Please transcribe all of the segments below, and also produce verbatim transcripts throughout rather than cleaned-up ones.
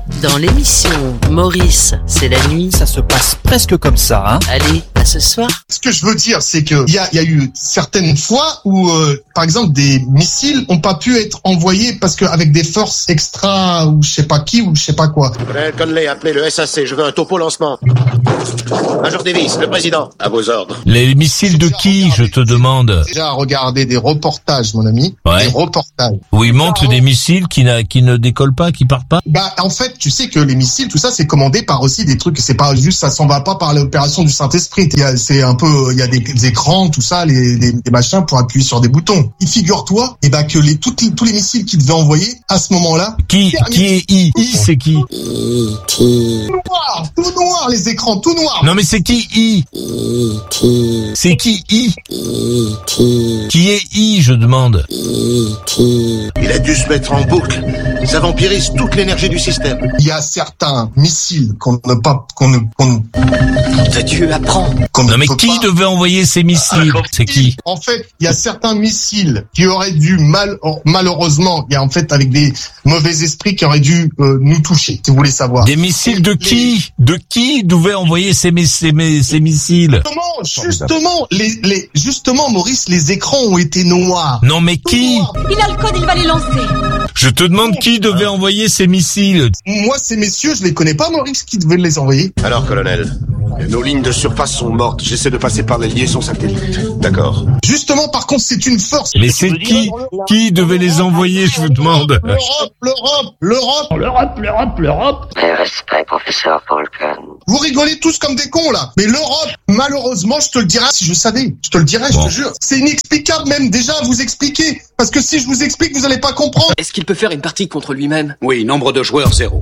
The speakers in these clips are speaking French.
Dans l'émission Maurice, c'est la nuit. Ça se passe presque comme ça, hein. Allez, à ce soir. Ce que je veux dire, c'est que il y a, y a eu certaines fois où, euh, par exemple, des missiles ont pas pu être envoyés parce qu'avec des forces extra ou je sais pas qui ou je sais pas quoi. Colonel Conley, appelez le S A C, je veux un topo lancement. Major Davis, le président, à vos ordres. Les missiles de qui, je te demande? Déjà regarder des reportages, mon ami. Ouais. Des reportages. Où ils montrent des missiles qui, n'a, qui ne décollent pas, qui partent pas? Bah, en fait, tu sais que les missiles, tout ça, c'est commandé par aussi des trucs. C'est pas juste, ça s'en va pas par l'opération du Saint-Esprit. Il y a, c'est un peu, il y a des, des écrans, tout ça, les, les, des machins pour appuyer sur des boutons. Et figure-toi, et bah, que les, toutes les, tous les missiles qu'ils devaient envoyer, à ce moment-là. Qui, qui est I? I, c'est qui? Tout noir, tout noir, les écrans, tout noir. Non, mais c'est qui I? C'est qui I? Qui est I, je demande? Il a dû se mettre en boucle. Ça vampirise toute l'énergie du système. Il y a certains missiles qu'on ne pas, qu'on ne, qu'on ne, Dieu apprend. qu'on ne Non, mais peut qui pas- devait envoyer ces missiles? C'est qui? En fait, il y a certains missiles qui auraient dû mal, malheureusement, il y a en fait avec des mauvais esprits qui auraient dû euh, nous toucher, si vous voulez savoir. Des missiles de qui? De qui devait envoyer ces, mis- ces, mis- ces missiles? Justement, justement, les, les, justement, Maurice, les écrans ont été noirs. Non, mais qui? Il a le code, il va les lancer. Je te demande qui devait envoyer ces missiles? Moi, ces messieurs, je les connais pas, Maurice, qui devait les envoyer. Alors, colonel, nos lignes de surface sont mortes. J'essaie de passer par les liaisons satellites. D'accord. Justement, par contre, c'est une force. Mais c'est qui? Qui devait les envoyer, je vous demande? L'Europe, l'Europe, l'Europe. L'Europe, l'Europe, l'Europe. Mes respects, professeur Falcon. Vous rigolez tous comme des cons, là. Mais l'Europe, malheureusement, je te le dirais si je savais. Je te le dirais, Bon. je te jure. C'est inexplicable même déjà à vous expliquer. Parce que si je vous explique, vous allez pas comprendre. Est-ce qu'il peut faire une partie contre lui-même? Oui, nombre de joueurs, zéro.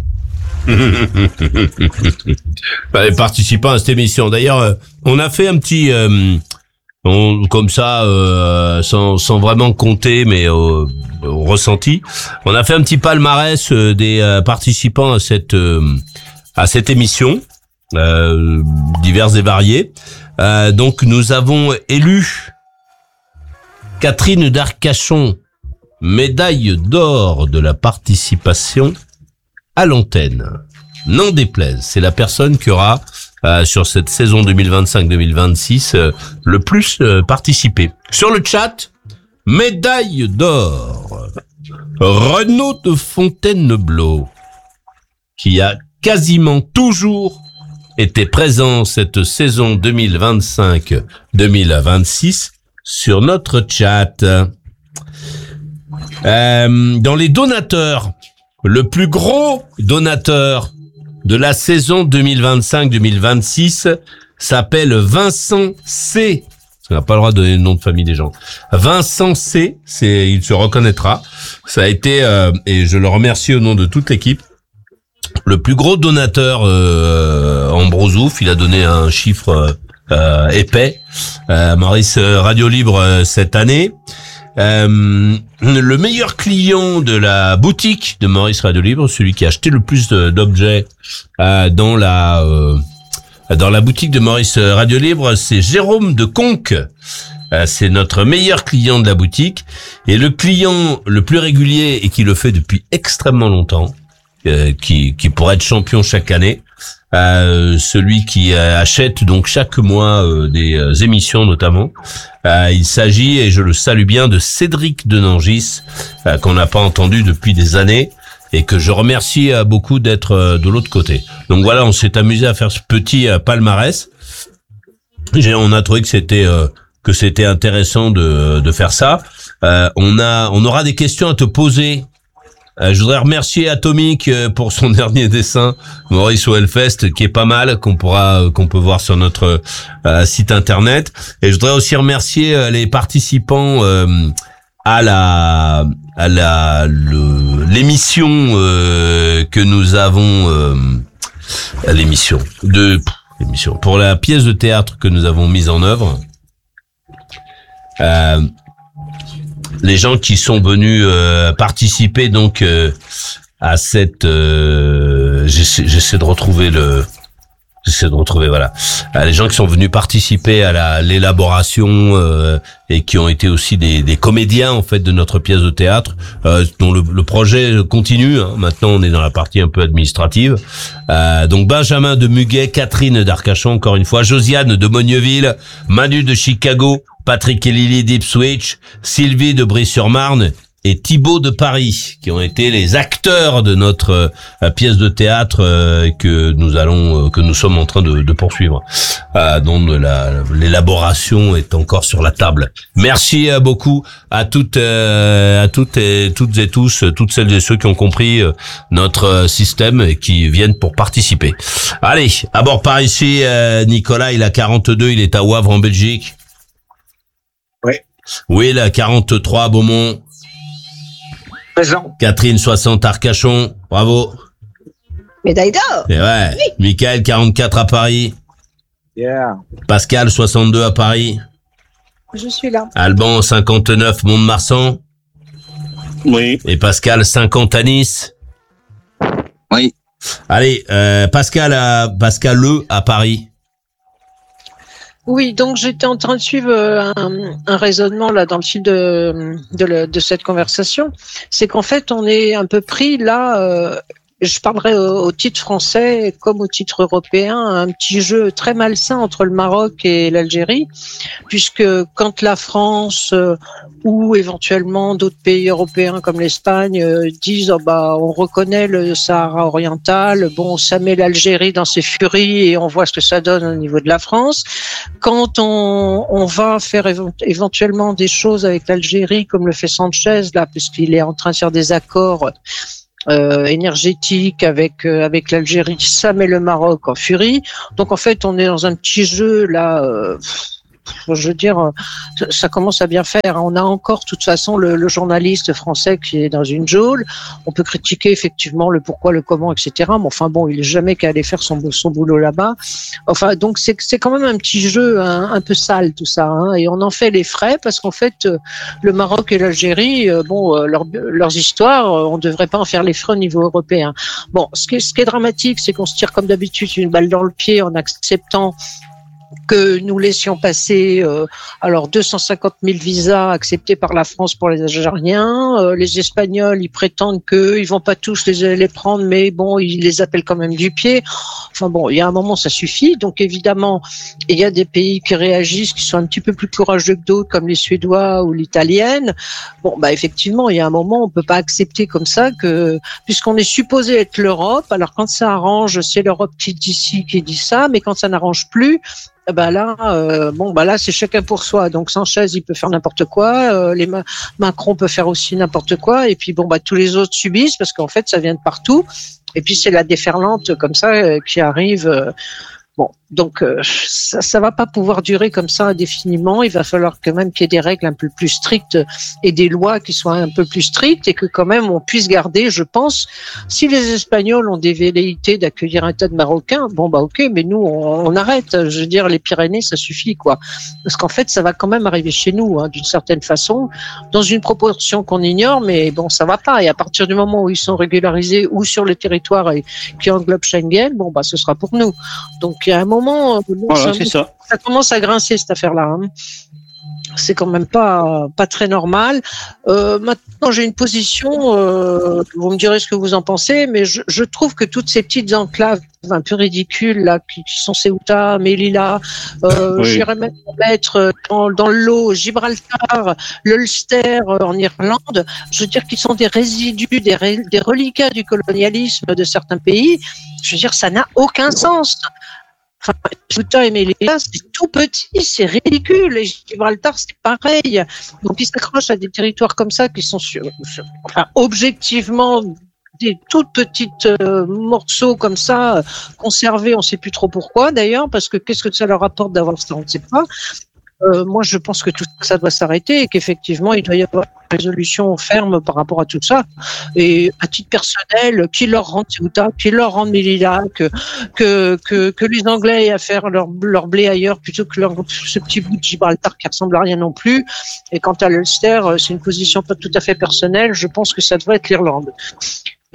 Les participants à cette émission. D'ailleurs, euh, on a fait un petit, euh, on, comme ça, euh, sans, sans vraiment compter, mais euh, au ressenti, on a fait un petit palmarès euh, des euh, participants à cette euh, à cette émission, euh, divers et variés. Euh, donc, nous avons élu Catherine d'Arcachon, médaille d'or de la participation à l'antenne. N'en déplaise, c'est la personne qui aura, euh, sur cette saison deux mille vingt-cinq deux mille vingt-six, euh, le plus euh, participé. Sur le chat, médaille d'or, Renaud de Fontainebleau, qui a quasiment toujours été présent cette saison deux mille vingt-cinq deux mille vingt-six sur notre chat. Euh, dans les donateurs, le plus gros donateur de la saison deux mille vingt-cinq deux mille vingt-six s'appelle Vincent C. On n'a pas le droit de donner le nom de famille des gens. Vincent C, c'est, il se reconnaîtra. Ça a été, euh, et je le remercie au nom de toute l'équipe, le plus gros donateur euh, en Brosouf. Il a donné un chiffre euh, épais. Euh, Maurice Radio Libre euh, cette année. Euh, le meilleur client de la boutique de Maurice Radio Libre, celui qui a acheté le plus de, d'objets euh, dans la euh, dans la boutique de Maurice Radio Libre, c'est Jérôme de Conques. Euh, c'est notre meilleur client de la boutique, et le client le plus régulier et qui le fait depuis extrêmement longtemps, euh, qui qui pourrait être champion chaque année. Euh, celui qui euh, achète donc chaque mois euh, des euh, émissions notamment. Euh, il s'agit, et je le salue bien, de Cédric de Nangis, euh, qu'on n'a pas entendu depuis des années et que je remercie euh, beaucoup d'être euh, de l'autre côté. Donc voilà, on s'est amusé à faire ce petit euh, palmarès. J'ai, on a trouvé que c'était euh, que c'était intéressant de de faire ça. Euh, on a, on aura des questions à te poser. Euh, je voudrais remercier Atomic euh, pour son dernier dessin, Maurice au Hellfest, qui est pas mal, qu'on pourra, euh, qu'on peut voir sur notre euh, site internet. Et je voudrais aussi remercier euh, les participants euh, à la, à la, le, l'émission euh, que nous avons, euh, l'émission de, pff, l'émission pour la pièce de théâtre que nous avons mise en œuvre. Euh, les gens qui sont venus euh, participer donc euh, à cette euh, j'essaie, j'essaie de retrouver le J'essaie de retrouver, voilà, les gens qui sont venus participer à la, l'élaboration euh, et qui ont été aussi des, des comédiens en fait de notre pièce de théâtre, euh, dont le, le projet continue. Hein. Maintenant, on est dans la partie un peu administrative. Euh, donc Benjamin de Muguet, Catherine d'Arcachon, encore une fois, Josiane de Mogneuville, Manu de Chicago, Patrick et Lily d'Ipswich, Sylvie de Brie-sur-Marne et Thibaut de Paris, qui ont été les acteurs de notre euh, pièce de théâtre euh, que nous allons, euh, que nous sommes en train de, de poursuivre, euh, dont la, l'élaboration est encore sur la table. Merci euh, beaucoup à toutes, euh, à toutes et toutes et tous, toutes celles et ceux qui ont compris euh, notre système et qui viennent pour participer. Allez, à bord par ici, euh, Nicolas, il a quarante-deux, il est à Wavre en Belgique. Oui. Will a quarante-trois à Beaumont. Présent. Catherine, soixante, Arcachon. Bravo. Médaille d'or. Et ouais. Oui. Michael, quarante-quatre à Paris. Yeah. Pascal, soixante-deux à Paris. Je suis là. Alban, cinquante-neuf, Mont-de-Marsan. Oui. Et Pascal, cinquante à Nice. Oui. Allez, euh, Pascal à, Pascal Le à Paris. Oui, donc j'étais en train de suivre un, un raisonnement là dans le fil de de, le, de cette conversation. C'est qu'en fait, on est un peu pris là. Euh, je parlerai au, au titre français comme au titre européen, un petit jeu très malsain entre le Maroc et l'Algérie, puisque quand la France euh, ou éventuellement d'autres pays européens comme l'Espagne euh, disent oh bah on reconnaît le Sahara oriental, bon ça met l'Algérie dans ses furies et on voit ce que ça donne au niveau de la France. Quand on, on va faire éve- éventuellement des choses avec l'Algérie comme le fait Sanchez là, puisqu'il est en train de faire des accords Euh, énergétique avec euh, avec l'Algérie, ça met le Maroc en furie. Donc en fait, on est dans un petit jeu là. Euh, je veux dire, ça, ça commence à bien faire. On a encore, de toute façon, le, le journaliste français qui est dans une geôle. On peut critiquer effectivement le pourquoi, le comment, et cetera. Mais enfin bon, il est jamais qu'à aller faire son son boulot là-bas. Enfin, donc c'est c'est quand même un petit jeu un, un peu sale tout ça, hein, et on en fait les frais parce qu'en fait, le Maroc et l'Algérie, bon, leur, leurs histoires, on devrait pas en faire les frais au niveau européen. Bon, ce qui est, ce qui est dramatique, c'est qu'on se tire comme d'habitude une balle dans le pied en acceptant que nous laissions passer euh, alors deux cent cinquante mille visas acceptés par la France pour les Algériens. Euh, les Espagnols, ils prétendent qu'ils vont pas tous les, les prendre, mais bon, ils les appellent quand même du pied. Enfin bon, il y a un moment, ça suffit. Donc évidemment, il y a des pays qui réagissent, qui sont un petit peu plus courageux que d'autres, comme les Suédois ou l'Italienne. Bon, bah effectivement, il y a un moment, on peut pas accepter comme ça que, puisqu'on est supposé être l'Europe, alors quand ça arrange, c'est l'Europe qui dit ci, qui dit ça, mais quand ça n'arrange plus, bah là, euh, bon, bah là, c'est chacun pour soi. Donc Sanchez, il peut faire n'importe quoi. Euh, les Ma- Macron peut faire aussi n'importe quoi. Et puis bon, bah tous les autres subissent parce qu'en fait, ça vient de partout. Et puis c'est la déferlante comme ça euh, qui arrive. Euh, Bon, donc euh, ça, ça va pas pouvoir durer comme ça indéfiniment. Il va falloir quand même qu'il y ait des règles un peu plus strictes et des lois qui soient un peu plus strictes et que quand même on puisse garder, je pense, si les Espagnols ont des velléités d'accueillir un tas de Marocains, bon bah ok, mais nous on, on arrête. Je veux dire, les Pyrénées, ça suffit quoi. Parce qu'en fait, ça va quand même arriver chez nous, hein, d'une certaine façon, dans une proportion qu'on ignore, mais bon, ça va pas. Et à partir du moment où ils sont régularisés ou sur le territoire et, qui englobe Schengen, bon bah ce sera pour nous. Donc il y a un moment, voilà, ça, c'est ça. ça commence à grincer cette affaire-là. Hein. C'est quand même pas pas très normal. Euh, maintenant, j'ai une position. Euh, vous me direz ce que vous en pensez, mais je, je trouve que toutes ces petites enclaves un peu ridicules là, qui, qui sont Ceuta, Melilla, euh, oui. J'irais même mettre dans, dans le lot Gibraltar, l'Ulster euh, en Irlande. Je veux dire qu'ils sont des résidus, des, ré, des reliquats du colonialisme de certains pays. Je veux dire, ça n'a aucun sens. Enfin, Ceuta et Melilla, c'est tout petit, c'est ridicule. Et Gibraltar, c'est pareil. Donc, ils s'accrochent à des territoires comme ça qui sont sur, sur, enfin, objectivement des toutes petites euh, morceaux comme ça, euh, conservés, on ne sait plus trop pourquoi d'ailleurs, parce que qu'est-ce que ça leur apporte d'avoir ça, on ne sait pas. Euh, moi, je pense que tout ça doit s'arrêter et qu'effectivement, il doit y avoir une résolution ferme par rapport à tout ça. Et à titre personnel, qui leur rend Ceuta, qui leur rend Melilla, que, que, que, que les Anglais aient à faire leur, leur blé ailleurs plutôt que leur, ce petit bout de Gibraltar qui ressemble à rien non plus. Et quant à l'Ulster, c'est une position pas tout à fait personnelle. Je pense que ça devrait être l'Irlande.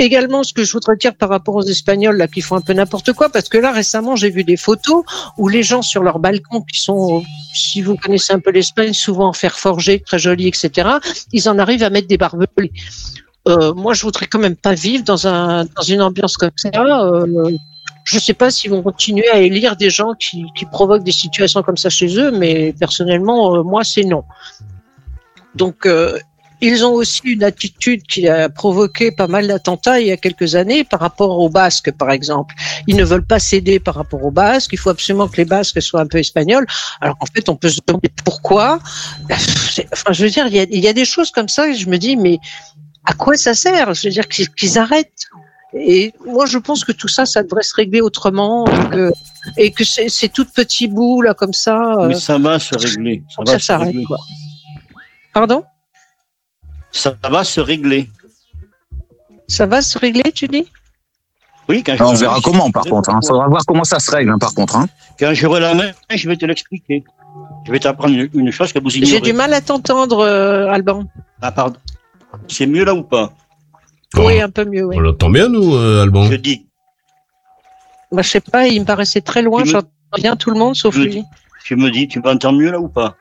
également, ce que je voudrais dire par rapport aux Espagnols là qui font un peu n'importe quoi, parce que là récemment j'ai vu des photos où les gens sur leur balcon qui sont, si vous connaissez un peu l'Espagne, souvent en fer forgé, très joli, et cetera. Ils en arrivent à mettre des barbelés. Euh, moi, je voudrais quand même pas vivre dans un dans une ambiance comme ça. Euh, je sais pas s'ils vont continuer à élire des gens qui qui provoquent des situations comme ça chez eux, mais personnellement, euh, moi, c'est non. Donc euh, ils ont aussi une attitude qui a provoqué pas mal d'attentats il y a quelques années par rapport aux Basques, par exemple. Ils ne veulent pas céder par rapport aux Basques. Il faut absolument que les Basques soient un peu espagnols. Alors en fait, on peut se demander pourquoi. Enfin, je veux dire, il y a, il y a des choses comme ça et je me dis, mais à quoi ça sert? Je veux dire qu'ils, qu'ils arrêtent. Et moi, je pense que tout ça, ça devrait se régler autrement et que, et que c'est, c'est tout petit bout là comme ça. Mais ça va se régler. Ça, va ça se s'arrête. régler. Quoi. Pardon? Ça va se régler. Ça va se régler, tu dis? Oui, quand je on verra comment, par contre. Il hein. faudra voir comment ça se règle, hein, par contre. Hein. Quand j'aurai la main, je vais te l'expliquer. Je vais t'apprendre une, une chose que vous ignorez. J'ai du mal à t'entendre, euh, Alban. Ah, pardon. C'est mieux là ou pas? Oui, un peu mieux, oui. On l'entend bien, nous, euh, Alban? Je dis. Bah, je sais pas, il me paraissait très loin. J'entends bien tout le monde, sauf tu lui. Dis, tu me dis, tu m'entends mieux là ou pas?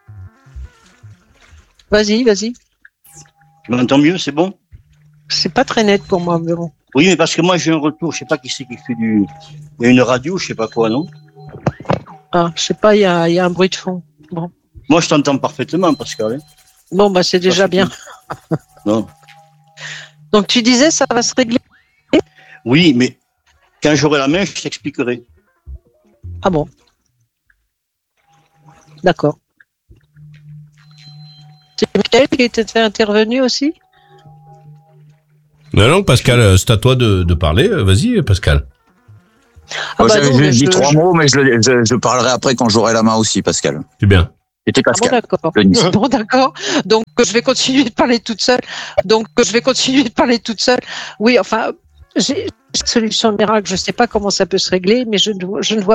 Vas-y, vas-y. Tu m'entends mieux, c'est bon? C'est pas très net pour moi, mais bon. Oui, mais parce que moi, j'ai un retour. Je sais pas qui c'est qui fait du... Il y a une radio, je sais pas quoi, non? Ah, je sais pas, il y a, il y a un bruit de fond. Bon. Moi, je t'entends parfaitement, Pascal. Hein. Bon, bah, c'est déjà bien. Non. Donc, tu disais, ça va se régler? Oui, mais quand j'aurai la main, je t'expliquerai. Ah bon? D'accord. C'est Michael qui était intervenu aussi? Non, non, Pascal, c'est à toi de, de parler. Vas-y, Pascal. Ah bah non, je dis je, trois je... mots, mais je, je, je parlerai après quand j'aurai la main aussi, Pascal. C'est bien. C'était Pascal. Ah bon, d'accord. Bon, d'accord. Donc, je vais continuer de parler toute seule. Donc, je vais continuer de parler toute seule. Oui, enfin, j'ai une solution miracle. Je ne sais pas comment ça peut se régler, mais je, je ne vois